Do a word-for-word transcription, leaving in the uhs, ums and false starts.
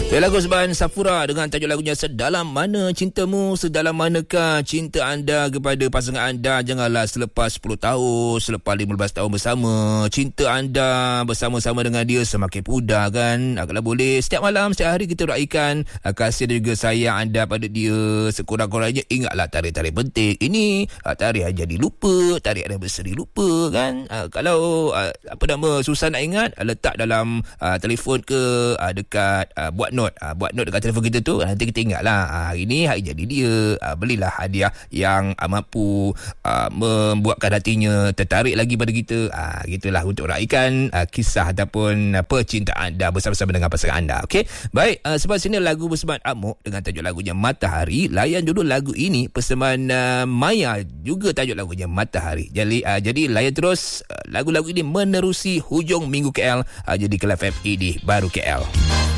Lagu Sebahan Safura dengan tajuk lagunya Sedalam Mana Cintamu, sedalam manakah cinta anda kepada pasangan anda? Janganlah selepas sepuluh tahun, selepas lima belas tahun bersama, cinta anda bersama-sama dengan dia semakin pudar kan? Kalau boleh, setiap malam, setiap hari kita raikan kasih dan juga sayang anda pada dia. Sekurang-kurangnya ingatlah tarikh-tarikh penting. Ini tarikh yang jadi lupa, tarikh yang berseri lupa kan? Kalau apa nama susah nak ingat, letak dalam telefon ke dekat buat note, uh, buat note dekat telefon kita tu, nanti kita ingat lah, uh, hari ni hari jadi dia, uh, belilah hadiah yang uh, mampu uh, membuatkan hatinya tertarik lagi pada kita. Uh, gitulah untuk raikan uh, kisah ataupun uh, percintaan anda bersama-sama dengan pasangan anda. Okey, baik, uh, sebab sini lagu Bersemangat Amuk dengan tajuk lagunya Matahari. Layan dulu lagu ini persembahan uh, Maya, juga tajuk lagunya Matahari. Jadi uh, jadi layan terus uh, lagu-lagu ini menerusi hujung minggu K L. Uh, jadi Kelab F M ini baru K L.